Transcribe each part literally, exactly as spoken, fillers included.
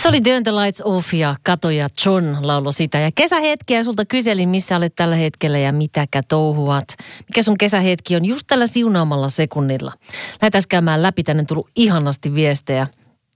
Se oli Turn the Lights Off ja Kato ja John laulo sitä. Ja kesähetkiä sulta kyselin, missä olet tällä hetkellä ja mitäkä touhuat. Mikä sun kesähetki on just tällä siunaamalla sekunnilla. Lähdetään käymään läpi, tänne on tullut ihanasti viestejä.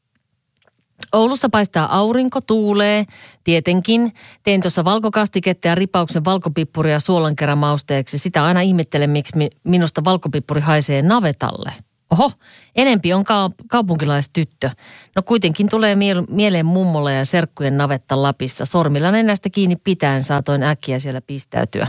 Oulussa paistaa aurinko, tuulee, tietenkin. Tein tuossa valkokastiketta ja ripauksen valkopippuria suolankerran mausteeksi. Sitä aina ihmettelen, miksi minusta valkopippuri haisee navetalle. Oho, enempi on ka- kaupunkilaistyttö. No kuitenkin tulee mie- mieleen mummolla ja serkkujen navetta Lapissa. Sormilla nenästä kiinni pitäen saatoin äkkiä siellä pistäytyä.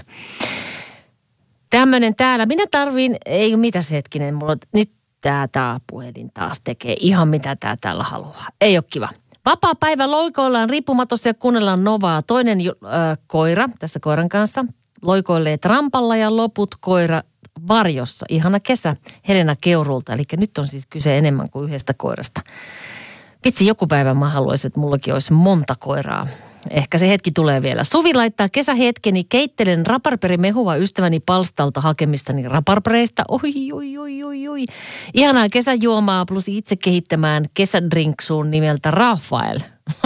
Tämmöinen täällä. Minä tarviin, ei mitäs hetkinen, mulla nyt tää, tää puhelin taas tekee ihan mitä tää täällä haluaa. Ei ole kiva. Vapaa päivä loikoillaan riippumatossa ja kuunnellaan Novaa. Toinen äh, koira tässä koiran kanssa loikoilee trampalla ja loput koira varjossa. Ihana kesä Helena Keurulta. Eli nyt on siis kyse enemmän kuin yhdestä koirasta. Vitsi, joku päivä mä haluaisin, että mullakin olisi monta koiraa. Ehkä se hetki tulee vielä. Suvi laittaa kesähetkeni, keittelen raparperimehua ystäväni palstalta hakemistani raparpereista. Oi, oi, oi, oi, oi. Ihanaa kesäjuomaa plus itse kehittämään kesädrinksuun nimeltä Rafael.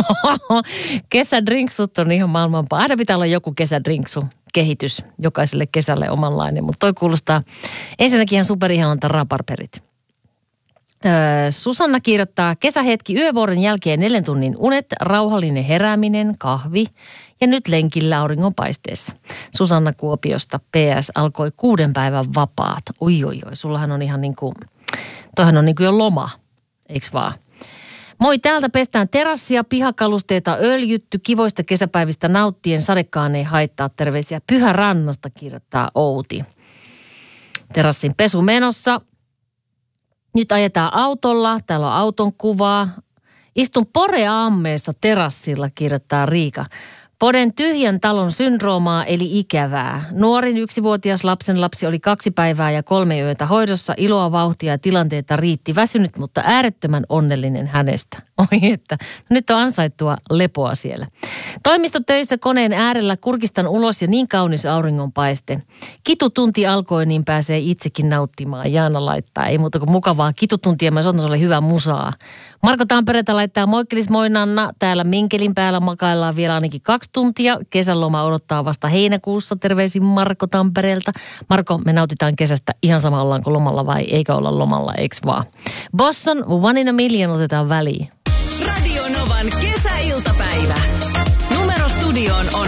Kesädrinksut on ihan maailman paha. Aina pitää olla joku kesädrinksu. Kehitys jokaiselle kesälle omanlainen, mutta toi kuulostaa ensinnäkin ihan superihanalta raparperit. Öö, Susanna kirjoittaa kesähetki yövuoren jälkeen neljän tunnin unet, rauhallinen herääminen, kahvi ja nyt lenkillä auringonpaisteessa. Susanna Kuopiosta P S alkoi kuuden päivän vapaat. Oi oi oi, sullahan on ihan niin kuin, toihan on niin kuin jo loma, eiks vaan? Moi, täältä pestään terassia, pihakalusteita öljytty, kivoista kesäpäivistä nauttien, sadekaan ei haittaa, terveisiä Pyhärannasta, kirjoittaa Outi. Terassin pesu menossa. Nyt ajetaan autolla, täällä on auton kuvaa. Istun poreammeessa terassilla, kirjoittaa Riika. Poden tyhjän talon syndroomaa eli ikävää. Nuorin yksivuotias lapsen lapsi oli kaksi päivää ja kolme yötä hoidossa. Iloa, vauhtia ja tilanteita riitti. Väsynyt, mutta äärettömän onnellinen hänestä. Oi että, nyt on ansaittua lepoa siellä. Toimistotöissä koneen äärellä kurkistan ulos ja niin kaunis auringonpaiste. Kitutunti alkoi, niin pääsee itsekin nauttimaan. Jaana laittaa, ei muuta kuin mukavaa kitutuntia, mä sanon, se oli hyvä musaa. Marko Tampereelta laittaa moikkelis moi Nanna. Täällä Minkelin päällä makaillaan vielä ainakin kaksi tuntia. Kesäloma odottaa vasta heinäkuussa. Terveisin Marko Tampereelta. Marko, me nautitaan kesästä ihan sama ollaanko lomalla vai eikä olla lomalla, eiks vaan? Boston, One in a Million otetaan väliin. Radio Novan kesäiltapäivä. Numero studioon on